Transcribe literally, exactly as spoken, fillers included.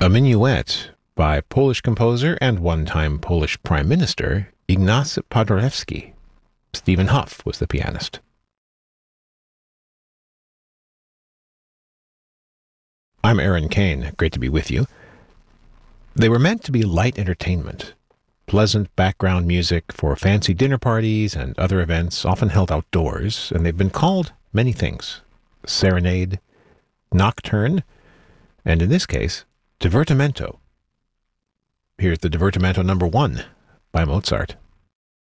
A Minuet by Polish composer and one-time Polish Prime Minister Ignacy Paderewski. Stephen Hough was the pianist. I'm Aaron Kane. Great to be with you. They were meant to be light entertainment, pleasant background music for fancy dinner parties and other events often held outdoors, and they've been called many things: serenade, nocturne, and in this case, divertimento. Here's the Divertimento number one by Mozart.